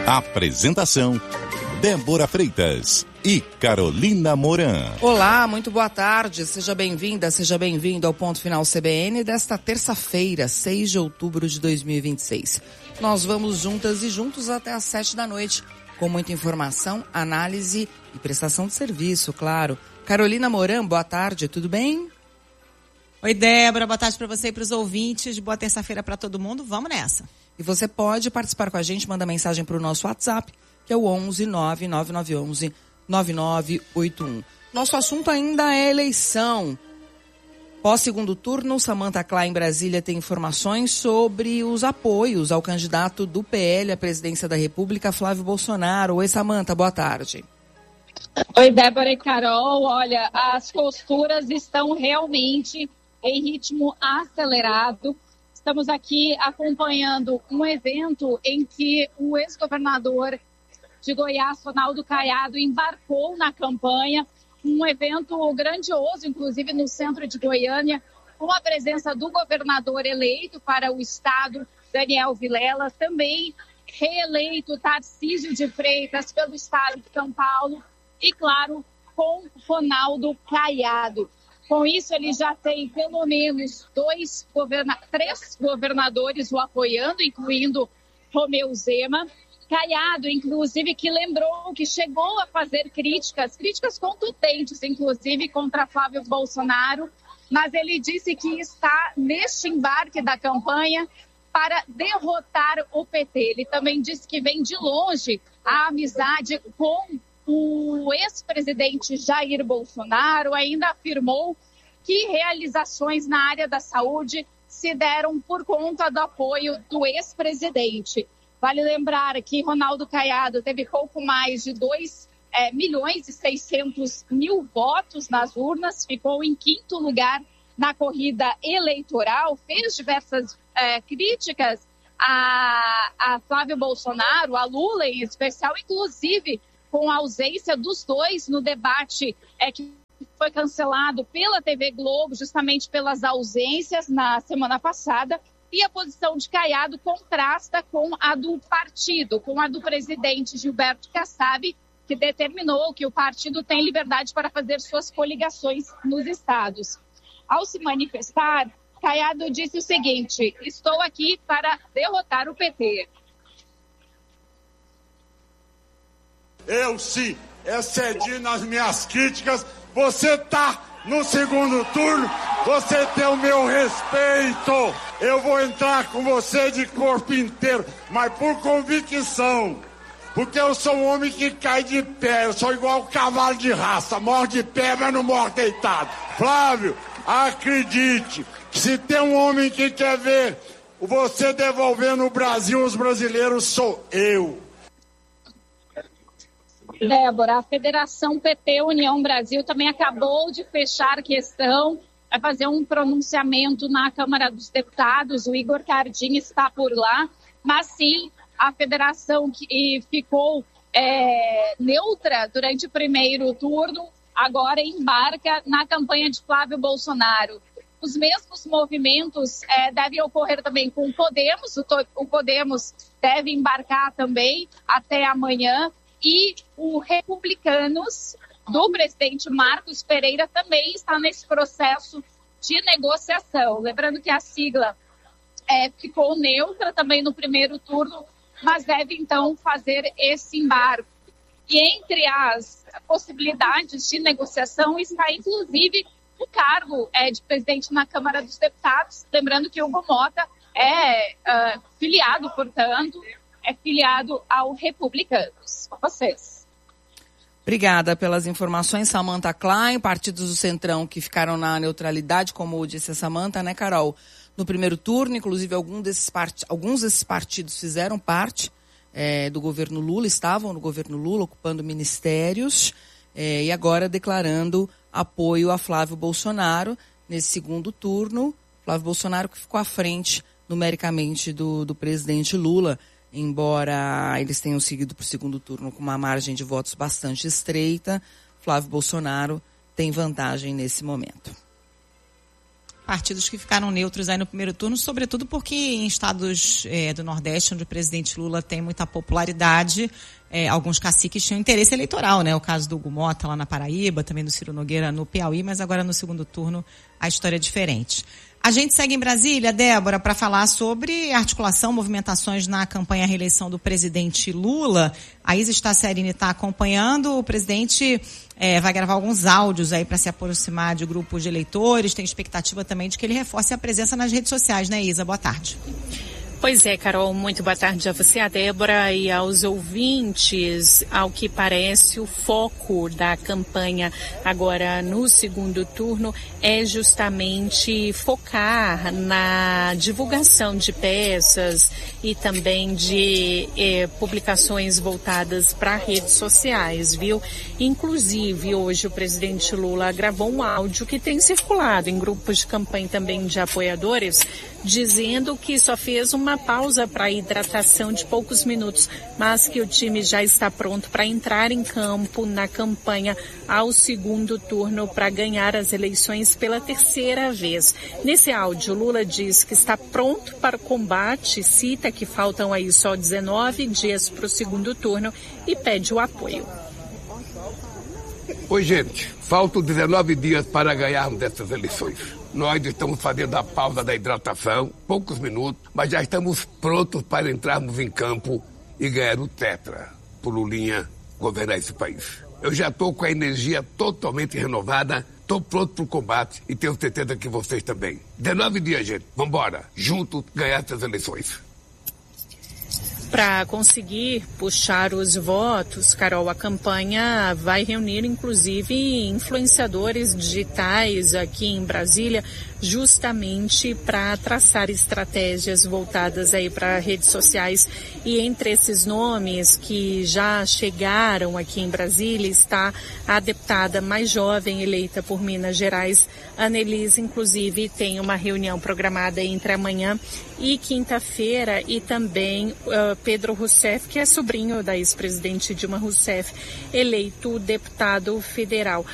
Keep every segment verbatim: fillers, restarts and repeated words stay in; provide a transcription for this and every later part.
Apresentação: Débora Freitas e Carolina Moran. Olá, muito boa tarde. Seja bem-vinda, seja bem-vindo ao Ponto Final C B N desta terça-feira, seis de outubro de dois mil e vinte e seis. Nós vamos juntas e juntos até às sete da noite, com muita informação, análise e prestação de serviço, claro. Carolina Moran, boa tarde, tudo bem? Oi, Débora, boa tarde para você e para os ouvintes. Boa terça-feira para todo mundo. Vamos nessa. E você pode participar com a gente, manda mensagem para o nosso WhatsApp, que é o onze nove nove nove um um nove nove oito um. Nosso assunto ainda é eleição. Pós-segundo turno, Samantha Klein, em Brasília, tem informações sobre os apoios ao candidato do P L à presidência da República, Flávio Bolsonaro. Oi, Samantha, boa tarde. Oi, Débora e Carol. Olha, as costuras estão realmente em ritmo acelerado. Estamos aqui acompanhando um evento em que o ex-governador de Goiás, Ronaldo Caiado, embarcou na campanha. Um evento grandioso, inclusive no centro de Goiânia, com a presença do governador eleito para o estado, Daniel Vilela, também reeleito Tarcísio de Freitas pelo estado de São Paulo e, claro, com Ronaldo Caiado. Com isso, ele já tem pelo menos dois, governa- três governadores o apoiando, incluindo Romeu Zema. Caiado, inclusive, que lembrou que chegou a fazer críticas, críticas contundentes, inclusive, contra Flávio Bolsonaro, mas ele disse que está neste embarque da campanha para derrotar o P T. Ele também disse que vem de longe a amizade com o ex-presidente Jair Bolsonaro. Ainda afirmou que realizações na área da saúde se deram por conta do apoio do ex-presidente. Vale lembrar que Ronaldo Caiado teve pouco mais de dois é, milhões e seiscentos mil votos nas urnas, ficou em quinto lugar na corrida eleitoral, fez diversas é, críticas a, a Flávio Bolsonaro, a Lula em especial, inclusive com a ausência dos dois no debate é, que foi cancelado pela T V Globo, justamente pelas ausências na semana passada. E a posição de Caiado contrasta com a do partido, com a do presidente Gilberto Kassab, que determinou que o partido tem liberdade para fazer suas coligações nos estados. Ao se manifestar, Caiado disse o seguinte: estou aqui para derrotar o P T. Eu sim excedi nas minhas críticas. Você tá no segundo turno, você tem o meu respeito. Eu vou entrar com você de corpo inteiro, mas por convicção. Porque eu sou um homem que cai de pé, eu sou igual um cavalo de raça, morre de pé, mas não morre deitado. Flávio, acredite, que se tem um homem que quer ver você devolvendo o Brasil aos brasileiros, sou eu. Débora, a Federação P T União Brasil também acabou de fechar a questão, vai fazer um pronunciamento na Câmara dos Deputados, o Igor Cardim está por lá, mas sim, a federação que ficou é, neutra durante o primeiro turno, agora embarca na campanha de Flávio Bolsonaro. Os mesmos movimentos é, devem ocorrer também com o Podemos, o, o Podemos deve embarcar também até amanhã. E o Republicanos, do presidente Marcos Pereira, também está nesse processo de negociação. Lembrando que a sigla é, ficou neutra também no primeiro turno, mas deve, então, fazer esse embarque. E entre as possibilidades de negociação está, inclusive, o cargo é, de presidente na Câmara dos Deputados. Lembrando que o Hugo Mota é uh, filiado, portanto... é filiado ao Republicanos. Com vocês. Obrigada pelas informações, Samantha Klein. Partidos do Centrão que ficaram na neutralidade, como disse a Samantha, né, Carol? No primeiro turno, inclusive, algum desses part... alguns desses partidos fizeram parte é, do governo Lula, estavam no governo Lula, ocupando ministérios, é, e agora declarando apoio a Flávio Bolsonaro nesse segundo turno. Flávio Bolsonaro que ficou à frente, numericamente, do, do presidente Lula, embora eles tenham seguido para o segundo turno com uma margem de votos bastante estreita. Flávio Bolsonaro tem vantagem nesse momento. partidos que ficaram neutros aí no primeiro turno, sobretudo porque em estados é, do Nordeste, onde o presidente Lula tem muita popularidade, é, alguns caciques tinham interesse eleitoral, né? O caso do Hugo Mota lá na Paraíba, também do Ciro Nogueira no Piauí, mas agora no segundo turno a história é diferente. A gente segue em Brasília, Débora, para falar sobre articulação, movimentações na campanha à reeleição do presidente Lula. A Isa Staciarini está acompanhando. O presidente é, vai gravar alguns áudios aí para se aproximar de grupos de eleitores. Tem expectativa também de que ele reforce a presença nas redes sociais, né, Isa? Boa tarde. Pois é, Carol, muito boa tarde a você, a Débora, e aos ouvintes. Ao que parece, o foco da campanha agora no segundo turno é justamente focar na divulgação de peças e também de eh, publicações voltadas para redes sociais, viu? Inclusive, hoje o presidente Lula gravou um áudio que tem circulado em grupos de campanha também de apoiadores, dizendo que só fez uma pausa para hidratação de poucos minutos, mas que o time já está pronto para entrar em campo na campanha ao segundo turno para ganhar as eleições pela terceira vez. Nesse áudio, Lula diz que está pronto para o combate, cita que faltam aí só dezenove dias para o segundo turno e pede o apoio. Oi, gente. Faltam dezenove dias para ganharmos essas eleições. Nós estamos fazendo a pausa da hidratação, poucos minutos, mas já estamos prontos para entrarmos em campo e ganhar o tetra, por Lulinha governar esse país. Eu já estou com a energia totalmente renovada, estou pronto para o combate e tenho certeza que vocês também. dezenove dias, gente. Vamos embora. Juntos ganhar essas eleições. Para conseguir puxar os votos, Carol, a campanha vai reunir inclusive influenciadores digitais aqui em Brasília, justamente para traçar estratégias voltadas aí para redes sociais. E entre esses nomes que já chegaram aqui em Brasília está a deputada mais jovem eleita por Minas Gerais, Annelise. Inclusive tem uma reunião programada entre amanhã e quinta-feira, e também uh, Pedro Rousseff, que é sobrinho da ex-presidente Dilma Rousseff, eleito deputado federal.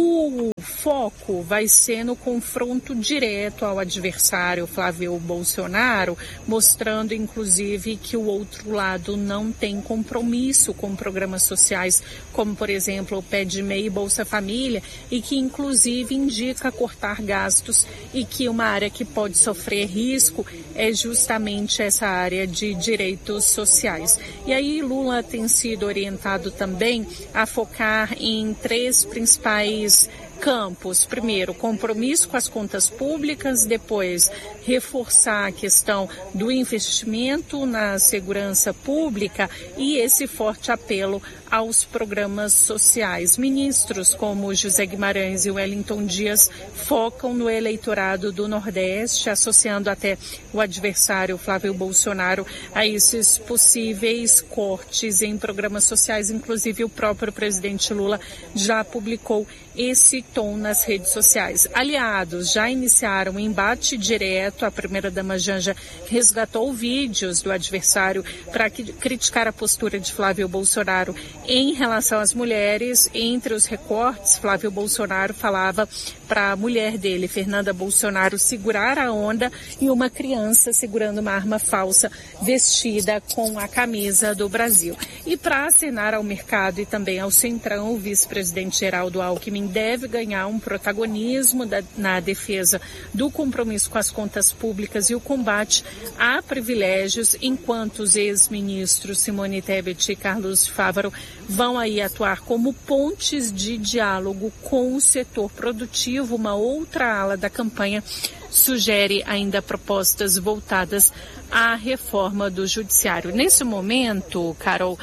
O foco vai ser no confronto direto ao adversário Flávio Bolsonaro, mostrando inclusive que o outro lado não tem compromisso com programas sociais, como por exemplo o Pé de Meia e Bolsa Família, e que inclusive indica cortar gastos, e que uma área que pode sofrer risco é justamente essa área de direitos sociais. E aí Lula tem sido orientado também a focar em três principais campos. Primeiro, compromisso com as contas públicas, depois reforçar a questão do investimento na segurança pública e esse forte apelo aos programas sociais. Ministros como José Guimarães e Wellington Dias focam no eleitorado do Nordeste, associando até o adversário Flávio Bolsonaro a esses possíveis cortes em programas sociais. Inclusive, o próprio presidente Lula já publicou esse tom nas redes sociais. Aliados já iniciaram um embate direto. A primeira-dama Janja resgatou vídeos do adversário para criticar a postura de Flávio Bolsonaro em relação às mulheres. Entre os recortes, Flávio Bolsonaro falava para a mulher dele, Fernanda Bolsonaro, segurar a onda, e uma criança segurando uma arma falsa vestida com a camisa do Brasil. E para acenar ao mercado e também ao Centrão, o vice-presidente Geraldo Alckmin deve ganhar um protagonismo da, na defesa do compromisso com as contas públicas e o combate a privilégios, enquanto os ex-ministros Simone Tebet e Carlos Fávaro vão aí atuar como pontes de diálogo com o setor produtivo. Uma outra ala da campanha sugere ainda propostas voltadas à reforma do judiciário. Nesse momento, Carol,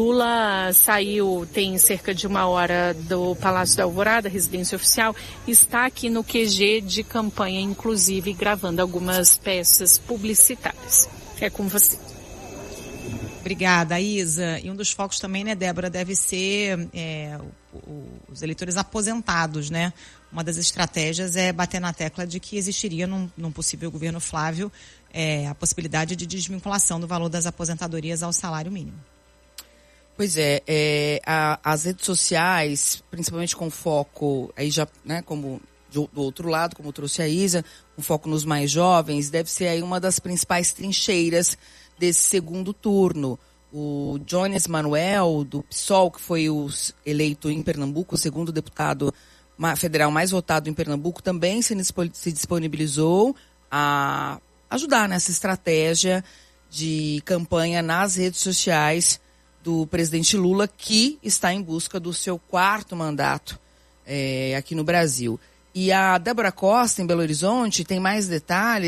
Lula saiu, tem cerca de uma hora do Palácio da Alvorada, residência oficial, está aqui no Q G de campanha, inclusive gravando algumas peças publicitárias. É com você. Obrigada, Isa. E um dos focos também, né, Débora, deve ser é, o, o, os eleitores aposentados, né? Uma das estratégias é bater na tecla de que existiria num, num possível governo Flávio é, a possibilidade de desvinculação do valor das aposentadorias ao salário mínimo. Pois é, é a, as redes sociais, principalmente com foco, aí já, né, como do outro lado, como trouxe a Isa, um foco nos mais jovens, deve ser aí uma das principais trincheiras desse segundo turno. O Jones Manuel, do P SOL, que foi o eleito em Pernambuco, o segundo deputado federal mais votado em Pernambuco, também se disponibilizou a ajudar nessa estratégia de campanha nas redes sociais do presidente Lula, que está em busca do seu quarto mandato é, aqui no Brasil. E a Débora Costa, em Belo Horizonte, tem mais detalhes.